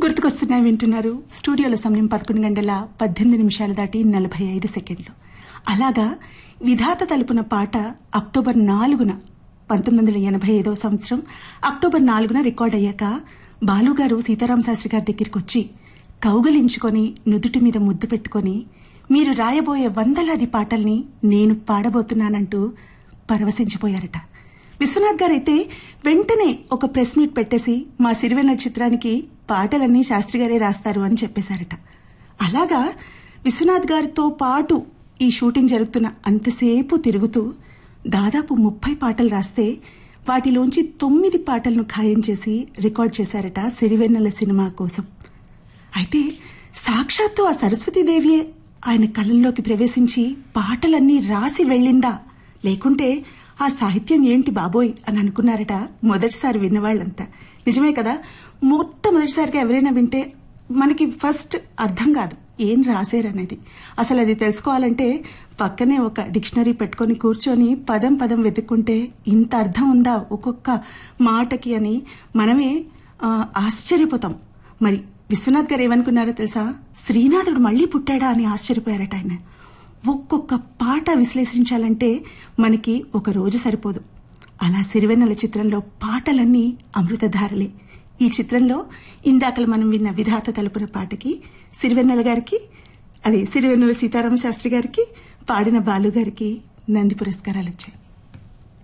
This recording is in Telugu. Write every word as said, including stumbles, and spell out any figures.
గుర్తుకొస్తున్నాయి వింటున్నారు. స్టూడియోలో సమయం పదకొండు గంటల పద్దెనిమిది నిమిషాలు దాటి నలభై ఐదు సెకండ్లు. అలాగా విధాత తలుపున పాట అక్టోబర్ నాలుగున పంతొమ్మిది వందల ఎనభై ఐదో సంవత్సరం అక్టోబర్ నాలుగున రికార్డ్ అయ్యాక బాలుగారు సీతారామ శాస్త్రి గారి దగ్గరికి వచ్చి కౌగలించుకొని నుదుటి మీద ముద్దు పెట్టుకొని మీరు రాయబోయే వందలాది పాటల్ని నేను పాడబోతున్నానంటూ పరవశించిపోయారట. విశ్వనాథ్ గారైతే వెంటనే ఒక ప్రెస్ మీట్ పెట్టేసి మా సిరివెన్నెల చిత్రానికి పాటలన్నీ శాస్త్రి గారే రాస్తారు అని చెప్పేశారట. అలాగా విశ్వనాథ్ గారితో పాటు ఈ షూటింగ్ జరుగుతున్న అంతసేపు తిరుగుతూ దాదాపు ముప్పై పాటలు రాస్తే వాటిలోంచి తొమ్మిది పాటలను ఖాయం చేసి రికార్డ్ చేశారట సిరివెన్నెల సినిమా కోసం. అయితే సాక్షాత్తు ఆ సరస్వతీదేవియే ఆయన కళ్ళల్లోకి ప్రవేశించి పాటలన్నీ రాసి వెళ్ళిందా, లేకుంటే ఆ సాహిత్యం ఏంటి బాబోయ్ అని అనుకున్నారట మొదటిసారి విన్నవాళ్లంతా. నిజమే కదా, మొట్టమొదటిసారిగా ఎవరైనా వింటే మనకి ఫస్ట్ అర్థం కాదు ఏం రాశారనేది. అసలు అది తెలుసుకోవాలంటే పక్కనే ఒక డిక్షనరీ పెట్టుకొని కూర్చొని పదం పదం వెతుక్కుంటే ఇంత అర్థం ఉందా ఒక్కొక్క మాటకి అని మనమే ఆశ్చర్యపోతాం. మరి విశ్వనాథ్ గారు ఏమనుకున్నారో తెలుసా, శ్రీనాథుడు మళ్లీ పుట్టాడా అని ఆశ్చర్యపోయారట ఆయన. ఒక్కొక్క పాట విశ్లేషించాలంటే మనకి ఒక రోజు సరిపోదు. అలా సిరివెన్నెల చిత్రంలో పాటలన్నీ అమృతధారలే. ఈ చిత్రంలో ఇందాకలు మనం విన్న విధాత తలుపున పాటకి సిరివెన్నెల గారికి, అదే సిరివెన్నెల సీతారామ శాస్త్రి గారికి, పాడిన బాలు గారికి నంది పురస్కారాలు వచ్చాయి.